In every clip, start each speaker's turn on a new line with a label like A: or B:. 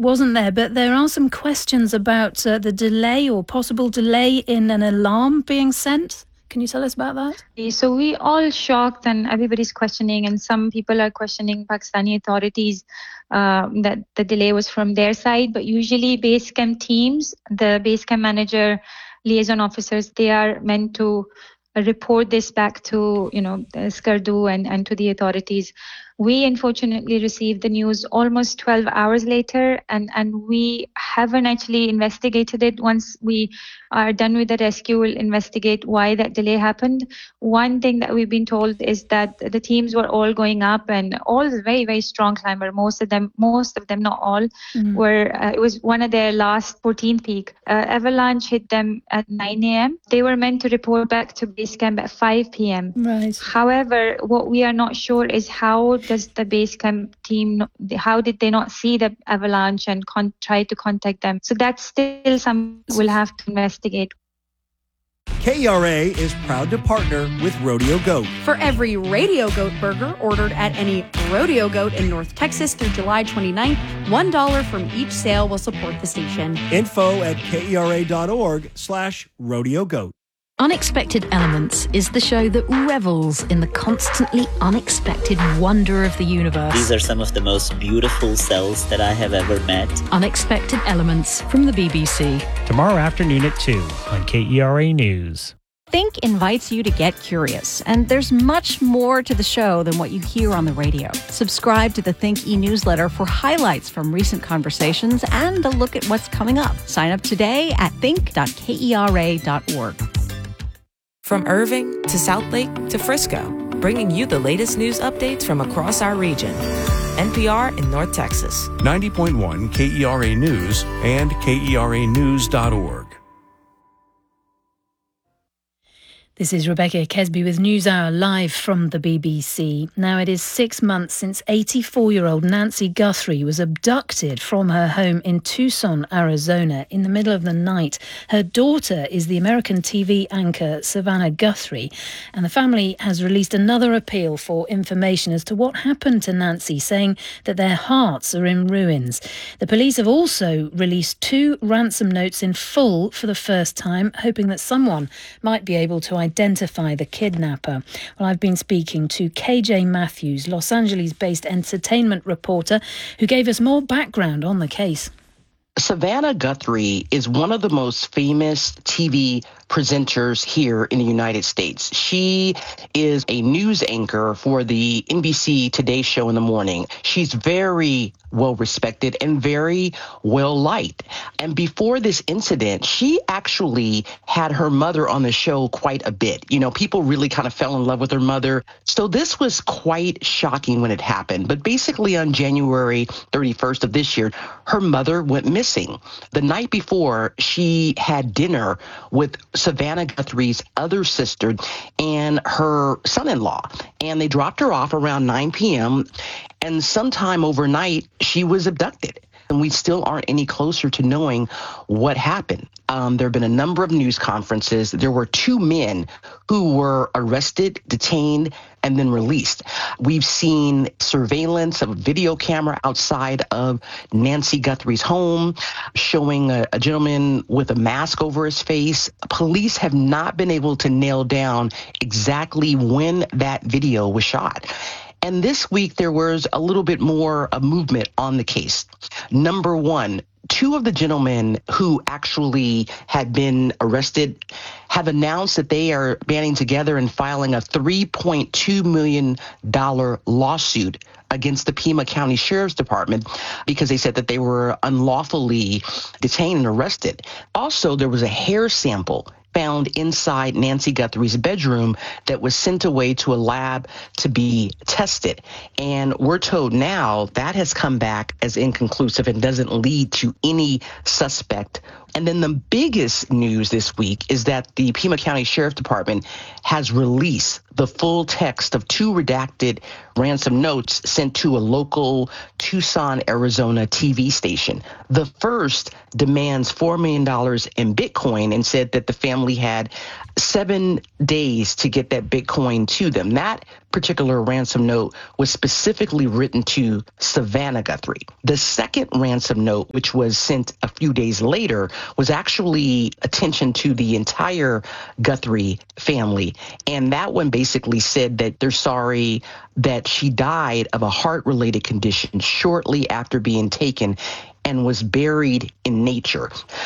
A: wasn't there? But there are some questions about the delay or possible delay in an alarm being sent. Can you tell us about that?
B: So we all shocked and everybody's questioning, and some people are questioning Pakistani authorities that the delay was from their side. But usually base camp teams, the base camp manager, liaison officers, they are meant to report this back to, Skardu and to the authorities. We unfortunately received the news almost 12 hours later, and we haven't actually investigated it. Once we are done with the rescue, we'll investigate why that delay happened. One thing that we've been told is that the teams were all going up, and all very, very strong climber. Most of them, not all, were. It was one of their last 14th peak. Avalanche hit them at 9 a.m. They were meant to report back to base camp at 5 p.m.
A: Right.
B: However, what we are not sure is how does the base camp team, how did they not see the avalanche and try to contact them? So that's still something we'll have to investigate.
C: KERA is proud to partner with Rodeo Goat.
D: For every Rodeo Goat burger ordered at any Rodeo Goat in North Texas through July 29th, $1 from each sale will support the station.
C: Info at KERA.org/Rodeo Goat.
E: Unexpected Elements is the show that revels in the constantly unexpected wonder of the universe.
F: These are some of the most beautiful cells that I have ever met.
E: Unexpected Elements from the BBC.
G: Tomorrow afternoon at 2 on KERA News.
D: Think invites you to get curious, and there's much more to the show than what you hear on the radio. Subscribe to the Think e-newsletter for highlights from recent conversations and a look at what's coming up. Sign up today at think.kera.org.
H: From Irving to South Lake to Frisco, bringing you the latest news updates from across our region. NPR in North Texas.
I: 90.1 KERA News and KERAnews.org.
A: This is Rebecca Kesby with NewsHour live from the BBC. Now, it is 6 months since 84-year-old Nancy Guthrie was abducted from her home in Tucson, Arizona, in the middle of the night. Her daughter is the American TV anchor Savannah Guthrie, and the family has released another appeal for information as to what happened to Nancy, saying that their hearts are in ruins. The police have also released 2 ransom notes in full for the first time, hoping that someone might be able to identify the kidnapper. Well, I've been speaking to KJ Matthews, Los Angeles-based entertainment reporter, who gave us more background on the case.
J: Savannah Guthrie is one of the most famous TV presenters here in the United States. She is a news anchor for the NBC Today show in the morning. She's very well respected and very well liked. And before this incident, she actually had her mother on the show quite a bit. You know, people really kind of fell in love with her mother. So this was quite shocking when it happened. But basically on January 31st of this year, her mother went missing. The night before, she had dinner with Savannah Guthrie's other sister and her son-in-law. And they dropped her off around 9 p.m. And sometime overnight, she was abducted. And we still aren't any closer to knowing what happened. There have been a number of news conferences. There were 2 men who were arrested, detained, and then released. We've seen surveillance of a video camera outside of Nancy Guthrie's home, showing a gentleman with a mask over his face. Police have not been able to nail down exactly when that video was shot. And this week, there was a little bit more movement on the case. Number one, 2 of the gentlemen who actually had been arrested have announced that they are banding together and filing a $3.2 million lawsuit against the Pima County Sheriff's Department because they said that they were unlawfully detained and arrested. Also, there was a hair sample found inside Nancy Guthrie's bedroom that was sent away to a lab to be tested. And we're told now that has come back as inconclusive and doesn't lead to any suspect. And then the biggest news this week is that the Pima County Sheriff's Department has released the full text of 2 redacted ransom notes sent to a local Tucson, Arizona TV station. The first demands $4 million in Bitcoin and said that the family had 7 days to get that Bitcoin to them. That particular ransom note was specifically written to Savannah Guthrie. The second ransom note, which was sent a few days later, was actually attention to the entire Guthrie family. And that one basically said that they're sorry that she died of a heart-related condition shortly after being taken and was buried in nature.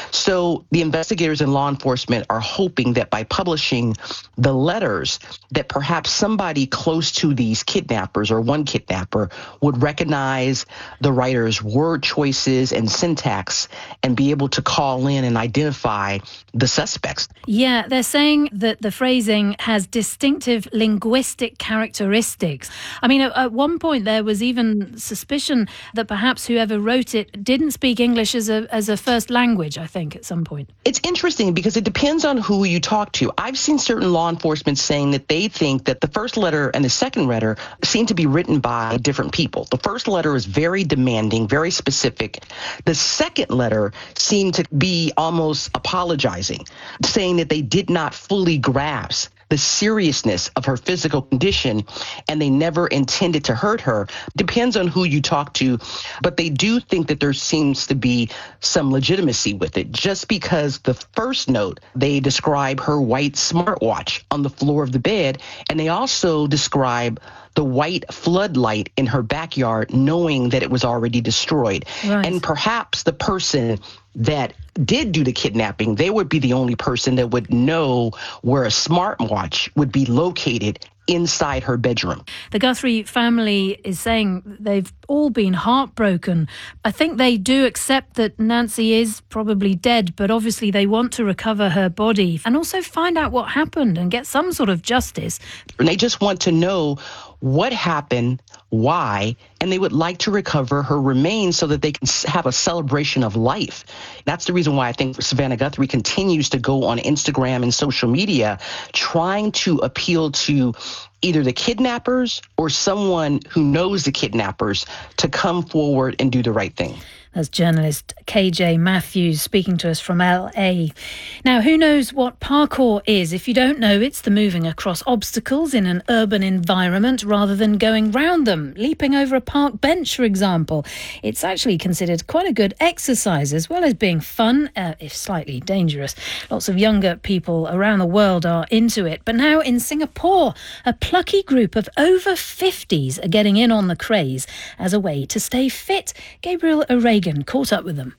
J: So the investigators and law enforcement are hoping that by publishing the letters, that perhaps somebody close to these kidnappers or one kidnapper would recognize the writer's word choices and syntax and be able to call in and identify the suspects.
A: Yeah, they're saying that the phrasing has distinctive linguistic characteristics. I mean, at one point there was even suspicion that perhaps whoever wrote it didn't speak English as a first language, I think, at some point.
J: It's interesting because it depends on who you talk to. I've seen certain law enforcement saying that they think that the first letter and the second letter seem to be written by different people. The first letter is very demanding, very specific. The second letter seemed to be almost apologizing, saying that they did not fully grasp the seriousness of her physical condition and they never intended to hurt her. Depends on who you talk to, but they do think that there seems to be some legitimacy with it. Just because the first note, they describe her white smartwatch on the floor of the bed, and they also describe the white floodlight in her backyard, knowing that it was already destroyed. Right. And perhaps the person that did do the kidnapping, they would be the only person that would know where a smartwatch would be located inside her bedroom.
A: The Guthrie family is saying they've all been heartbroken. I think they do accept that Nancy is probably dead, but obviously they want to recover her body and also find out what happened and get some sort of justice.
J: And they just want to know what happened, why, and they would like to recover her remains so that they can have a celebration of life. That's the reason why I think Savannah Guthrie continues to go on Instagram and social media trying to appeal to either the kidnappers or someone who knows the kidnappers to come forward and do the right thing.
A: That's journalist KJ Matthews speaking to us from LA. Now, who knows what parkour is? If you don't know, it's the moving across obstacles in an urban environment rather than going round them. Leaping over a park bench, for example. It's actually considered quite a good exercise as well as being fun, if slightly dangerous. Lots of younger people around the world are into it. But now in Singapore, a plucky group of over 50s are getting in on the craze as a way to stay fit. Gabriel O'Regan caught up with them.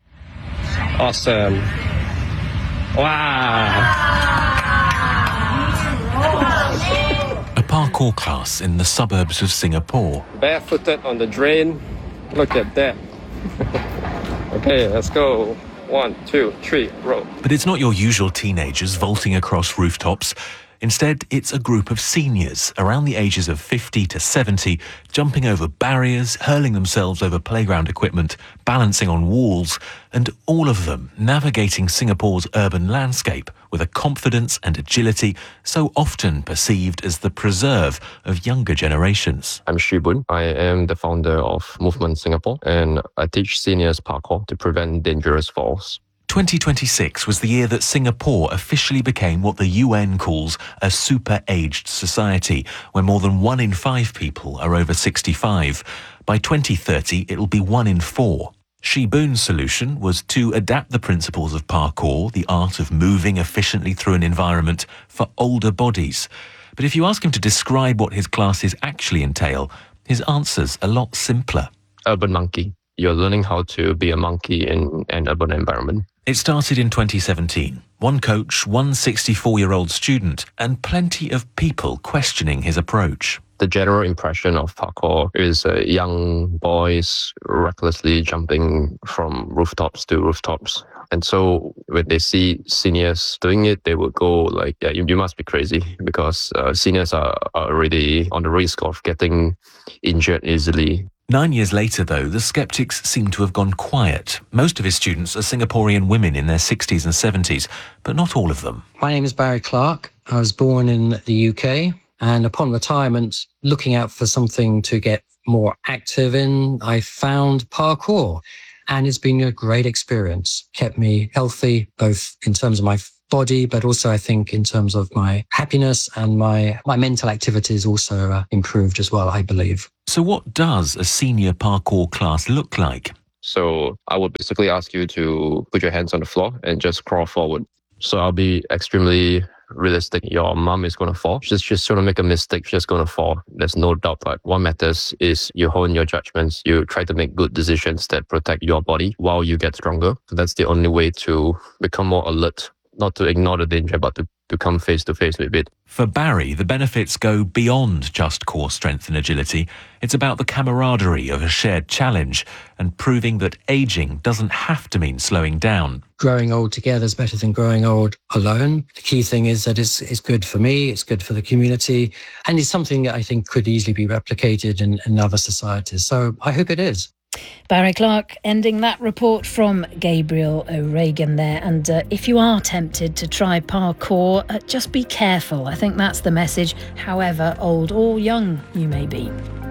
K: Awesome. Wow.
L: A parkour class in the suburbs of Singapore.
K: Barefooted on the drain. Look at that. Okay, let's go. 1, 2, 3, roll.
L: But it's not your usual teenagers vaulting across rooftops. Instead, it's a group of seniors around the ages of 50 to 70, jumping over barriers, hurling themselves over playground equipment, balancing on walls, and all of them navigating Singapore's urban landscape with a confidence and agility so often perceived as the preserve of younger generations.
K: I'm Shi Boon. I am the founder of Movement Singapore, and I teach seniors parkour to prevent dangerous falls.
L: 2026 was the year that Singapore officially became what the UN calls a super-aged society, where more than 1 in 5 people are over 65. By 2030, it'll be 1 in 4. Shi Boon's solution was to adapt the principles of parkour, the art of moving efficiently through an environment, for older bodies. But if you ask him to describe what his classes actually entail, his answer's a lot simpler.
K: Urban monkey. You're learning how to be a monkey in an urban environment.
L: It started in 2017. One coach, one 64-year-old student, and plenty of people questioning his approach.
K: The general impression of parkour is young boys recklessly jumping from rooftops to rooftops. And so when they see seniors doing it, they will go like, yeah, you must be crazy, because seniors are already on the risk of getting injured easily.
L: 9 years later, though, the skeptics seem to have gone quiet. Most of his students are Singaporean women in their 60s and 70s, but not all of them.
M: My name is Barry Clark. I was born in the UK, and upon retirement, looking out for something to get more active in, I found parkour. And it's been a great experience. Kept me healthy, both in terms of my body, but also I think in terms of my happiness and my mental activities also improved as well, I believe.
L: So what does a senior parkour class look like?
K: So I would basically ask you to put your hands on the floor and just crawl forward. So I'll be extremely realistic. Your mom is going to fall. She's going to make a mistake. She's going to fall. There's no doubt. But what matters is you hone your judgments. You try to make good decisions that protect your body while you get stronger. So that's the only way to become more alert, not to ignore the danger, but to come face to face with it.
L: For Barry, the benefits go beyond just core strength and agility. It's about the camaraderie of a shared challenge and proving that aging doesn't have to mean slowing down.
M: Growing old together is better than growing old alone. The key thing is that it's good for me, it's good for the community, and it's something that I think could easily be replicated in other societies. So I hope it is.
A: Barry Clark ending that report from Gabriel O'Regan there. And if you are tempted to try parkour, just be careful. I think that's the message, however old or young you may be.